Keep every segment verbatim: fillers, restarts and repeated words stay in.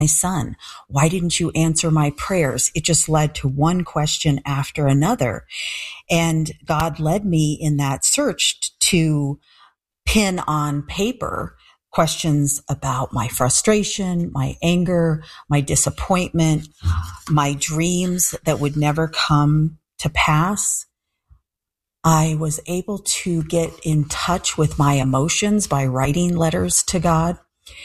my son? Why didn't you answer my prayers? It just led to one question after another. And God led me in that search to pin on paper questions about my frustration, my anger, my disappointment, my dreams that would never come to pass. I was able to get in touch with my emotions by writing letters to God,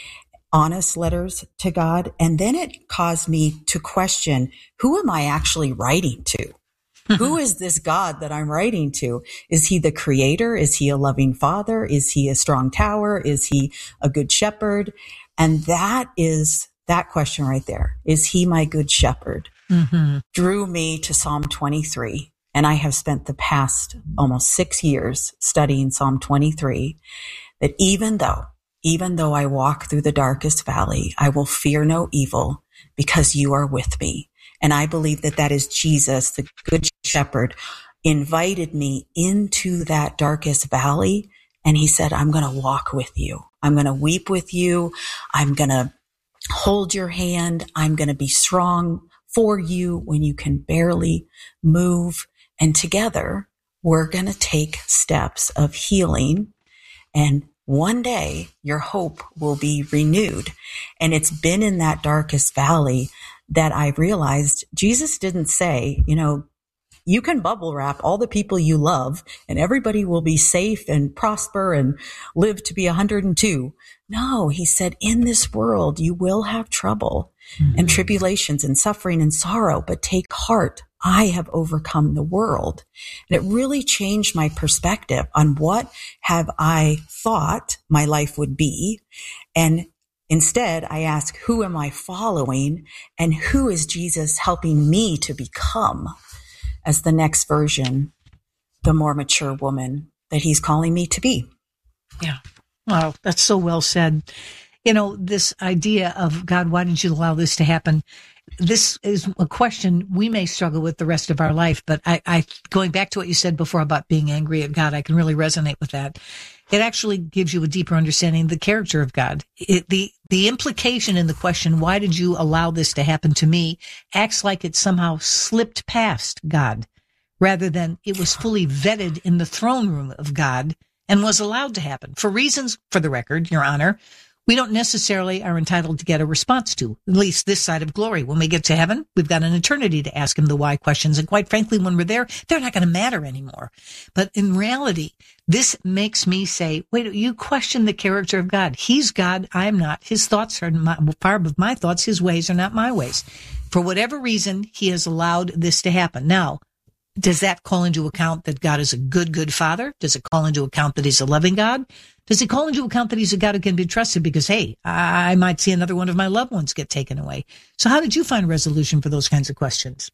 honest letters to God. And then it caused me to question, who am I actually writing to? Who is this God that I'm writing to? Is he the creator? Is he a loving father? Is he a strong tower? Is he a good shepherd? And that is that question right there. Is he my good shepherd? Mm-hmm. Drew me to Psalm twenty-three. And I have spent the past almost six years studying Psalm twenty-three, that even though, even though I walk through the darkest valley, I will fear no evil because you are with me. And I believe that that is Jesus, the good shepherd, invited me into that darkest valley. And he said, I'm going to walk with you. I'm going to weep with you. I'm going to hold your hand. I'm going to be strong for you when you can barely move. And together, we're going to take steps of healing. And one day, your hope will be renewed. And it's been in that darkest valley that I realized Jesus didn't say, you know, you can bubble wrap all the people you love and everybody will be safe and prosper and live to be one hundred two. No, he said, in this world, you will have trouble mm-hmm. and tribulations and suffering and sorrow, but take heart. I have overcome the world. And it really changed my perspective on what have I thought my life would be. And instead, I ask, who am I following and who is Jesus helping me to become as the next version, the more mature woman that he's calling me to be? Yeah. Wow. That's so well said. You know, this idea of God, why didn't you allow this to happen? This is a question we may struggle with the rest of our life, but I, I, going back to what you said before about being angry at God, I can really resonate with that. It actually gives you a deeper understanding of the character of God. It, the, the implication in the question, why did you allow this to happen to me, acts like it somehow slipped past God, rather than it was fully vetted in the throne room of God and was allowed to happen for reasons, for the record, Your Honor, we don't necessarily are entitled to get a response to, at least this side of glory. When we get to heaven, we've got an eternity to ask him the why questions. And quite frankly, when we're there, they're not going to matter anymore. But in reality, this makes me say, wait, you question the character of God. He's God. I am not. His thoughts are my, far above my thoughts. His ways are not my ways. For whatever reason, he has allowed this to happen. Now, does that call into account that God is a good, good father? Does it call into account that he's a loving God? Does it call into account that he's a God who can be trusted because, hey, I might see another one of my loved ones get taken away? So how did you find resolution for those kinds of questions?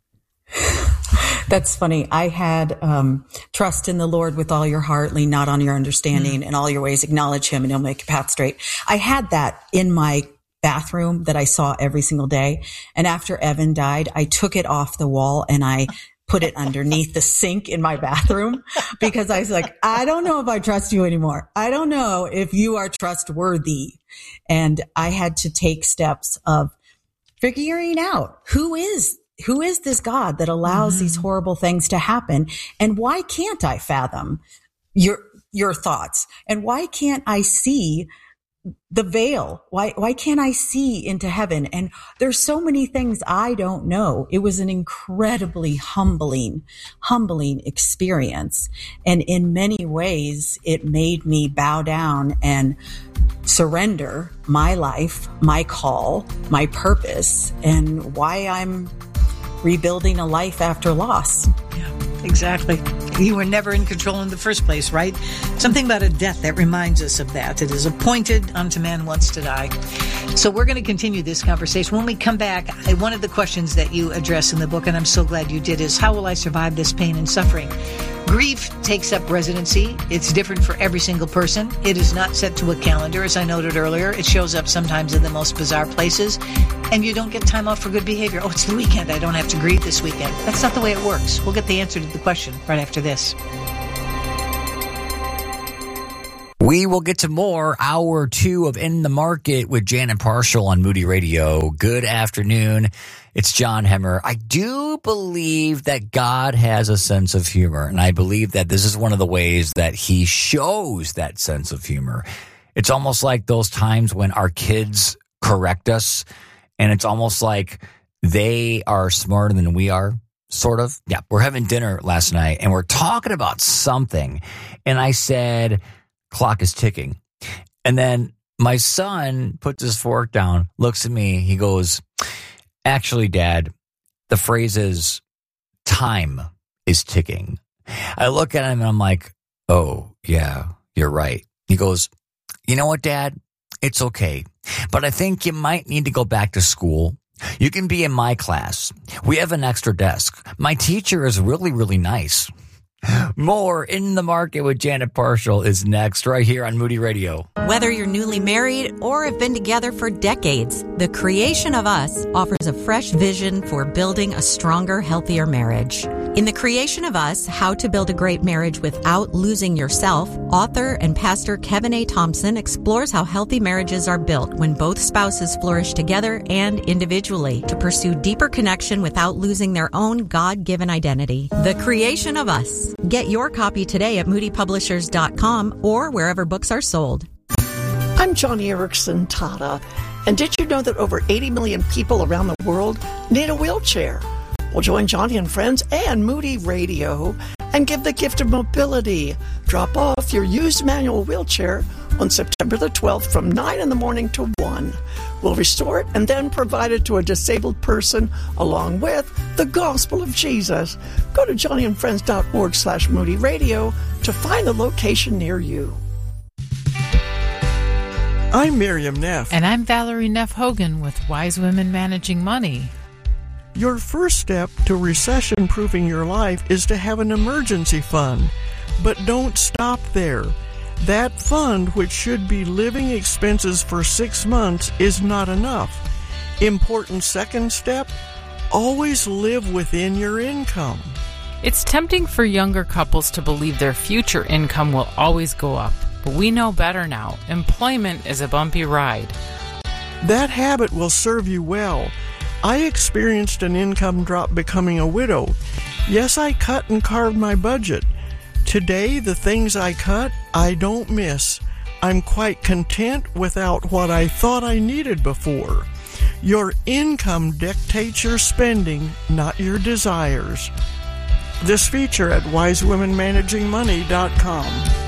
That's funny. I had um trust in the Lord with all your heart, lean not on your understanding, mm-hmm. in all your ways acknowledge him and he'll make your path straight. I had that in my bathroom that I saw every single day. And after Evan died, I took it off the wall and I put it underneath the sink in my bathroom because I was like, I don't know if I trust you anymore. I don't know if you are trustworthy. And I had to take steps of figuring out who is, who is this God that allows mm-hmm. these horrible things to happen? And why can't I fathom your, your thoughts? And why can't I see the veil? Why, why can't I see into heaven? And there's so many things I don't know. It was an incredibly humbling, humbling experience. And in many ways, it made me bow down and surrender my life, my call, my purpose, and why I'm rebuilding a life after loss. Yeah, exactly. You were never in control in the first place, right? Something about a death that reminds us of that. It is appointed unto man once to die. So we're going to continue this conversation. When we come back, one of the questions that you address in the book, and I'm so glad you did, is how will I survive this pain and suffering? Grief takes up residency. It's different for every single person. It is not set to a calendar, as I noted earlier. It shows up sometimes in the most bizarre places, and you don't get time off for good behavior. Oh, it's the weekend. I don't have to grieve this weekend. That's not the way it works. We'll get the answer to the question right after this. We will get to more hour two of In the Market with Janet Parshall on Moody Radio. Good afternoon. It's John Hemmer. I do believe that God has a sense of humor, and I believe that this is one of the ways that he shows that sense of humor. It's almost like those times when our kids correct us, and it's almost like they are smarter than we are, sort of. Yeah, we're having dinner last night, and we're talking about something, and I said, clock is ticking. And then my son puts his fork down, looks at me, he goes, actually, Dad, the phrase is time is ticking. I look at him and I'm like, oh, yeah, you're right. He goes, you know what, Dad? It's okay. But I think you might need to go back to school. You can be in my class. We have an extra desk. My teacher is really, really nice. More In the Market with Janet Parshall is next right here on Moody Radio. Whether you're newly married or have been together for decades, The Creation of Us offers a fresh vision for building a stronger, healthier marriage. In The Creation of Us, How to Build a Great Marriage Without Losing Yourself, author and pastor Kevin A. Thompson explores how healthy marriages are built when both spouses flourish together and individually to pursue deeper connection without losing their own God-given identity. The Creation of Us. Get your copy today at moody publishers dot com or wherever books are sold. I'm Johnny Erickson Tata, and did you know that over eighty million people around the world need a wheelchair? Well, join Johnny and friends and Moody Radio and give the gift of mobility. Drop off your used manual wheelchair on September the twelfth from nine in the morning to one. We'll restore it and then provide it to a disabled person along with the gospel of Jesus. Go to johnny and friends dot org slash Moody Radio to find the location near you. I'm Miriam Neff. And I'm Valerie Neff Hogan with Wise Women Managing Money. Your first step to recession-proofing your life is to have an emergency fund. But don't stop there. That fund, which should be living expenses for six months, is not enough. Important second step, always live within your income. It's tempting for younger couples to believe their future income will always go up. But we know better now. Employment is a bumpy ride. That habit will serve you well. I experienced an income drop becoming a widow. Yes, I cut and carved my budget. Today, the things I cut, I don't miss. I'm quite content without what I thought I needed before. Your income dictates your spending, not your desires. This feature at wise women managing money dot com.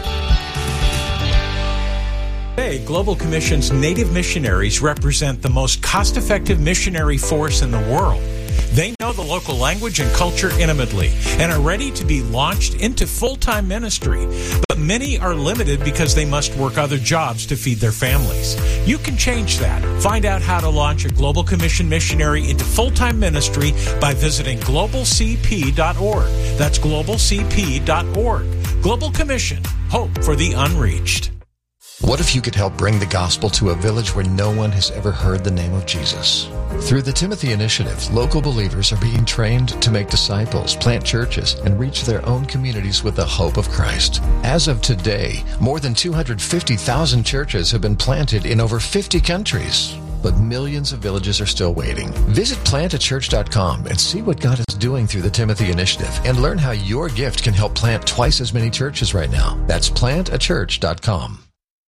Today, Global Commission's Native missionaries represent the most cost-effective missionary force in the world. They know the local language and culture intimately and are ready to be launched into full-time ministry. But many are limited because they must work other jobs to feed their families. You can change that. Find out how to launch a Global Commission missionary into full-time ministry by visiting global c p dot org. That's global c p dot org. Global Commission, hope for the unreached. What if you could help bring the gospel to a village where no one has ever heard the name of Jesus? Through the Timothy Initiative, local believers are being trained to make disciples, plant churches, and reach their own communities with the hope of Christ. As of today, more than two hundred fifty thousand churches have been planted in over fifty countries. But millions of villages are still waiting. Visit plant a church dot com and see what God is doing through the Timothy Initiative and learn how your gift can help plant twice as many churches right now. That's plant a church dot com.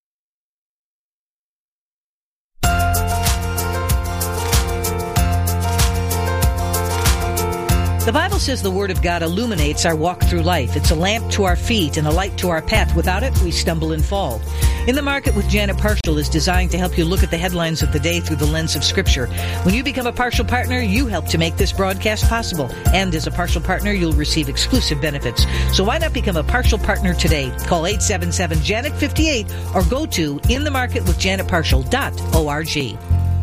The Bible says the Word of God illuminates our walk through life. It's a lamp to our feet and a light to our path. Without it, we stumble and fall. In the Market with Janet Parshall is designed to help you look at the headlines of the day through the lens of Scripture. When you become a partial partner, you help to make this broadcast possible. And as a partial partner, you'll receive exclusive benefits. So why not become a partial partner today? Call eight seven seven, Janet fifty-eight or go to in the market with janet parshall dot org.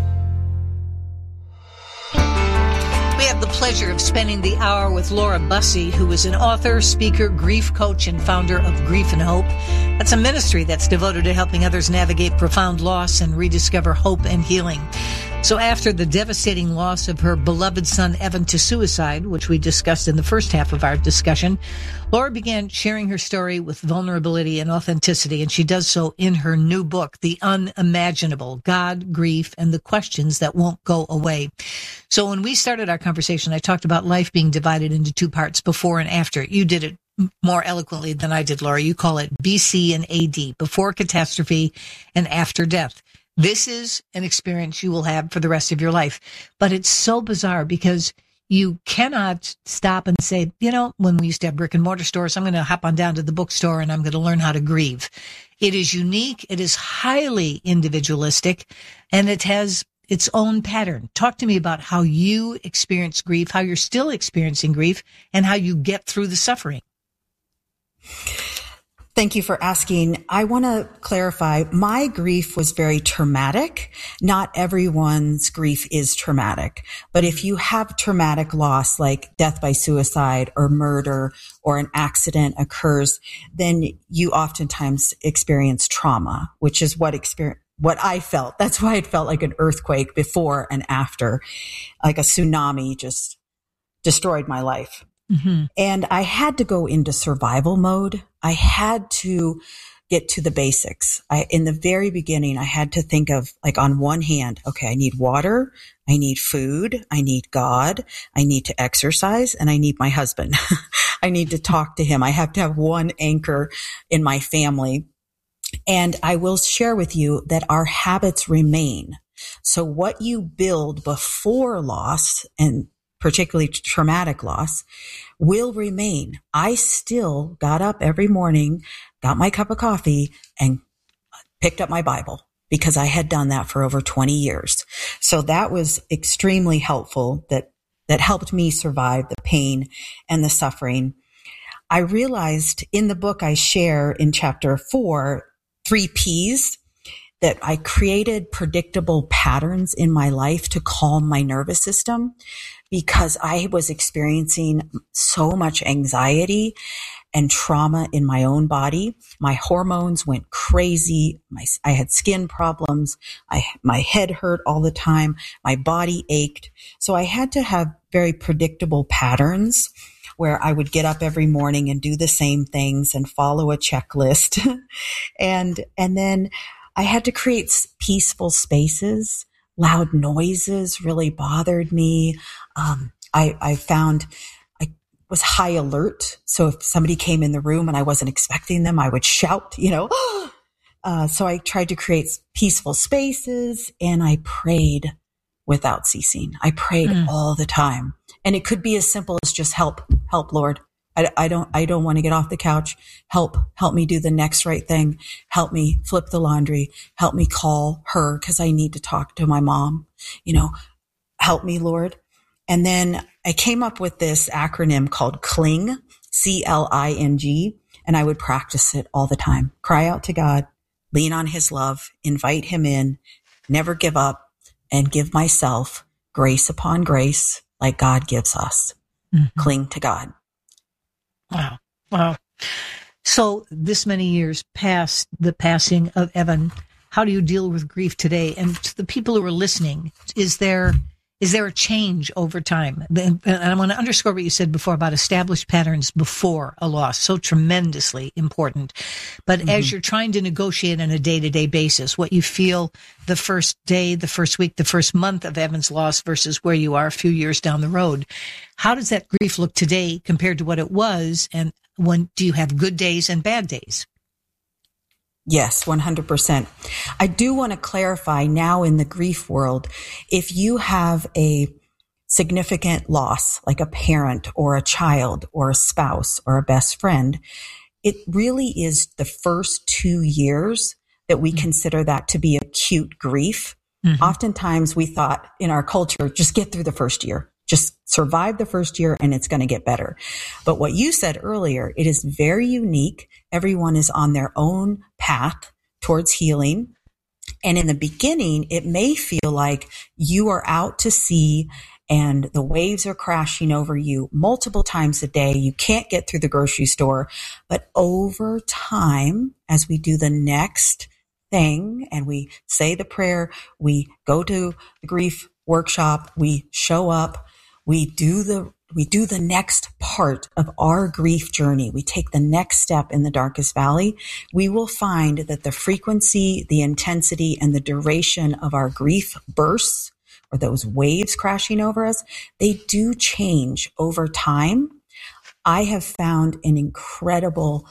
We have the pleasure of spending the hour with Laura Bussey, who is an author, speaker, grief coach, and founder of Grief and Hope. That's a ministry that's devoted to helping others navigate profound loss and rediscover hope and healing. So after the devastating loss of her beloved son, Evan, to suicide, which we discussed in the first half of our discussion, Laura began sharing her story with vulnerability and authenticity, and she does so in her new book, The Unimaginable: God, Grief, and the Questions That Won't Go Away. So when we started our conversation, I talked about life being divided into two parts, before and after. You did it more eloquently than I did, Laura. You call it B C and A D, before catastrophe and after death. This is an experience you will have for the rest of your life. But it's so bizarre because you cannot stop and say, you know, when we used to have brick and mortar stores, I'm going to hop on down to the bookstore and I'm going to learn how to grieve. It is unique. It is highly individualistic, and it has its own pattern. Talk to me about how you experience grief, how you're still experiencing grief, and how you get through the suffering. Thank you for asking. I want to clarify, my grief was very traumatic. Not everyone's grief is traumatic, but if you have traumatic loss like death by suicide or murder or an accident occurs, then you oftentimes experience trauma, which is what experience what I felt. That's why it felt like an earthquake before and after, like a tsunami just destroyed my life. Mm-hmm. And I had to go into survival mode. I had to get to the basics. I, in the very beginning, I had to think of, like, on one hand, okay, I need water, I need food, I need God, I need to exercise, and I need my husband. I need to talk to him. I have to have one anchor in my family. And I will share with you that our habits remain. So what you build before loss, and particularly traumatic loss, will remain. I still got up every morning, got my cup of coffee, and picked up my Bible because I had done that for over twenty years. So that was extremely helpful. That, that helped me survive the pain and the suffering. I realized in the book I share in chapter four, three P's, that I created predictable patterns in my life to calm my nervous system, because I was experiencing so much anxiety and trauma in my own body. My hormones went crazy. My, I had skin problems. I, my head hurt all the time. My body ached. So I had to have very predictable patterns where I would get up every morning and do the same things and follow a checklist. and, and then I had to create peaceful spaces. Loud noises really bothered me. Um, I, I found I was high alert. So if somebody came in the room and I wasn't expecting them, I would shout, you know. uh, so I tried to create peaceful spaces, and I prayed without ceasing. I prayed mm. all the time. And it could be as simple as just help, help, Lord. I, I don't, I don't want to get off the couch. Help, help me do the next right thing. Help me flip the laundry. Help me call her because I need to talk to my mom. You know, help me, Lord. And then I came up with this acronym called CLING, C L I N G, and I would practice it all the time. Cry out to God, lean on his love, invite him in, never give up, and give myself grace upon grace like God gives us. Mm-hmm. Cling to God. Wow. Wow. So this many years past the passing of Evan, how do you deal with grief today? And to the people who are listening, is there is there a change over time? And I want to underscore what you said before about established patterns before a loss, so tremendously important. But mm-hmm. as you're trying to negotiate on a day-to-day basis, what you feel the first day, the first week, the first month of Evan's loss versus where you are a few years down the road, how does that grief look today compared to what it was? And when do you have good days and bad days? Yes, one hundred percent. I do want to clarify now in the grief world, if you have a significant loss, like a parent or a child or a spouse or a best friend, it really is the first two years that we mm-hmm. consider that to be acute grief. Mm-hmm. Oftentimes we thought in our culture, just get through the first year. Just survive the first year and it's going to get better. But what you said earlier, it is very unique. Everyone is on their own path towards healing. And in the beginning, it may feel like you are out to sea and the waves are crashing over you multiple times a day. You can't get through the grocery store. But over time, as we do the next thing and we say the prayer, we go to the grief workshop, we show up, we do the we do the next part of our grief journey. We take the next step in the darkest valley. We will find that the frequency, the intensity, and the duration of our grief bursts, or those waves crashing over us, they do change over time. I have found an incredible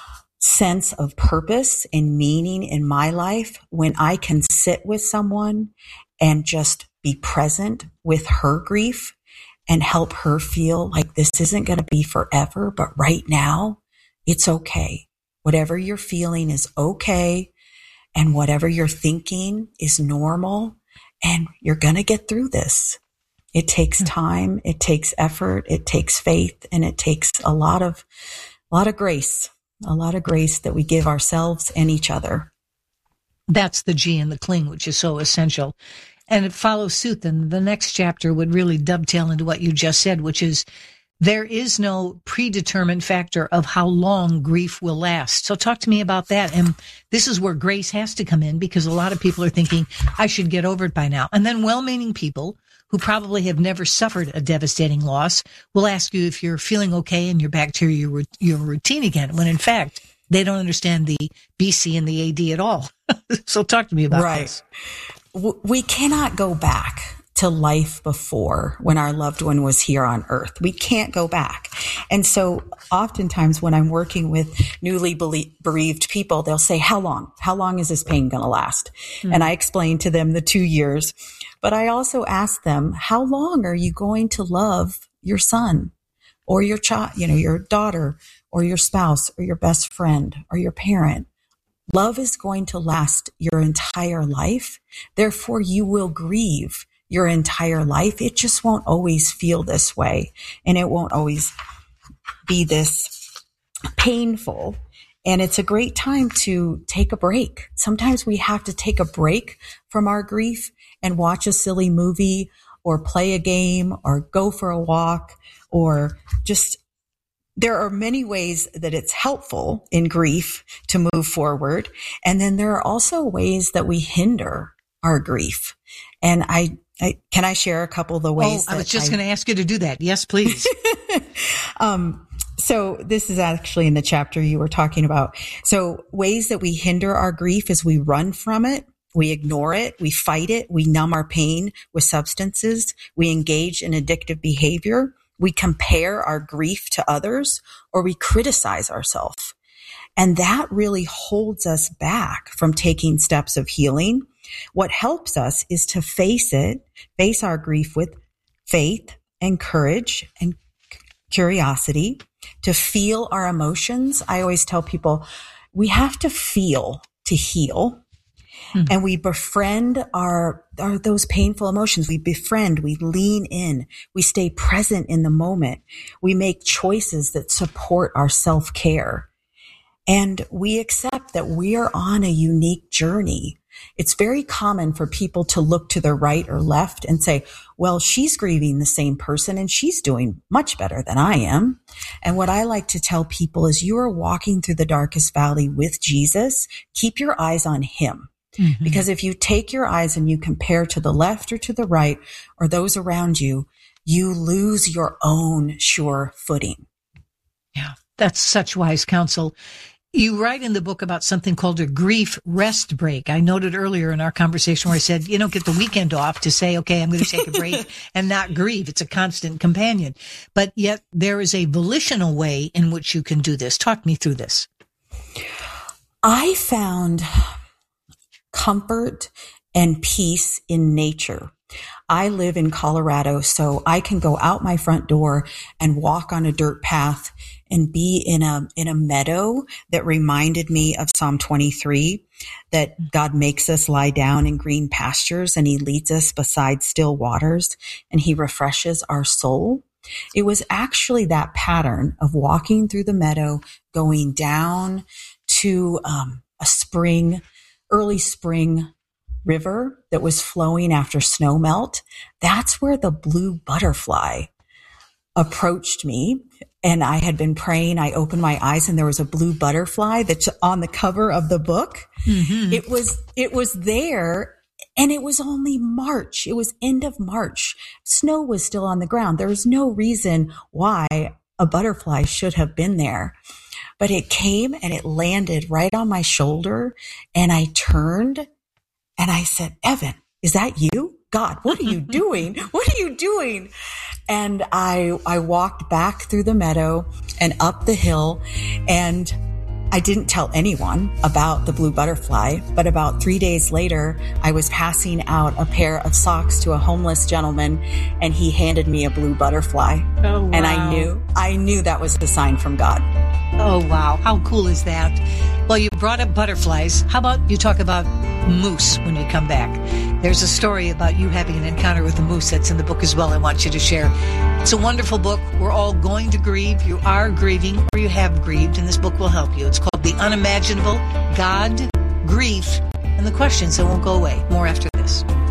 sense of purpose and meaning in my life when I can sit with someone and just be present with her grief and help her feel like this isn't going to be forever, but right now it's okay. Whatever you're feeling is okay, and whatever you're thinking is normal, and you're going to get through this. It takes time, it takes effort, it takes faith, and it takes a lot of, a lot of grace, a lot of grace that we give ourselves and each other. That's the G in the cling, which is so essential. And it follows suit. Then the next chapter would really dovetail into what you just said, which is there is no predetermined factor of how long grief will last. So talk to me about that. And this is where grace has to come in, because a lot of people are thinking, I should get over it by now. And then well-meaning people who probably have never suffered a devastating loss will ask you if you're feeling okay and you're back to your, your routine again, when in fact, they don't understand the B C and the A D at all. So talk to me about right. this. We cannot go back to life before when our loved one was here on earth. We can't go back. And so oftentimes when I'm working with newly bereaved people, they'll say, how long? How long is this pain going to last? Mm-hmm. And I explain to them the two years. But I also ask them, how long are you going to love your son or your child, you know, your daughter or your spouse or your best friend or your parent? Love is going to last your entire life. Therefore, you will grieve your entire life. It just won't always feel this way, and it won't always be this painful. And it's a great time to take a break. Sometimes we have to take a break from our grief and watch a silly movie or play a game or go for a walk, or just there are many ways that it's helpful in grief to move forward. And then there are also ways that we hinder our grief. And I, I can I share a couple of the ways? Oh, I was just going to ask you to do that. Yes, please. um, so this is actually in the chapter you were talking about. So ways that we hinder our grief is we run from it. We ignore it. We fight it. We numb our pain with substances. We engage in addictive behavior. We compare our grief to others, or we criticize ourselves. And that really holds us back from taking steps of healing. What helps us is to face it, face our grief with faith and courage and curiosity, to feel our emotions. I always tell people we have to feel to heal. Mm-hmm. And we befriend our, our, those painful emotions. We befriend, we lean in, we stay present in the moment. We make choices that support our self-care. And we accept that we are on a unique journey. It's very common for people to look to the right or left and say, well, she's grieving the same person and she's doing much better than I am. And what I like to tell people is you are walking through the darkest valley with Jesus. Keep your eyes on him. Mm-hmm. Because if you take your eyes and you compare to the left or to the right or those around you, you lose your own sure footing. Yeah, that's such wise counsel. You write in the book about something called a grief rest break. I noted earlier in our conversation where I said, you don't get the weekend off to say, okay, I'm going to take a break and not grieve. It's a constant companion. But yet there is a volitional way in which you can do this. Talk me through this. I found comfort and peace in nature. I live in Colorado, so I can go out my front door and walk on a dirt path and be in a, in a meadow that reminded me of Psalm twenty-three, that God makes us lie down in green pastures and he leads us beside still waters and he refreshes our soul. It was actually that pattern of walking through the meadow, going down to um, a spring, early spring river that was flowing after snow melt. That's where the blue butterfly approached me and I had been praying. I opened my eyes and there was a blue butterfly that's on the cover of the book. Mm-hmm. It was, it was there. And it was only March. It was end of March. Snow was still on the ground. There was no reason why a butterfly should have been there. But it came and it landed right on my shoulder. And I turned and I said, Evan, is that you? God, what are you doing? What are you doing? And I, I walked back through the meadow and up the hill, and I didn't tell anyone about the blue butterfly, but about three days later, I was passing out a pair of socks to a homeless gentleman, and he handed me a blue butterfly. Oh, wow. And I knew, I knew that was a sign from God. Oh, wow. How cool is that? Well, you brought up butterflies. How about you talk about moose when you come back? There's a story about you having an encounter with a moose that's in the book as well. I want you to share. It's a wonderful book. We're all going to grieve. You are grieving, or you have grieved, and this book will help you. It's called The Unimaginable, God, Grief, and the Questions That Won't Go Away. More after this.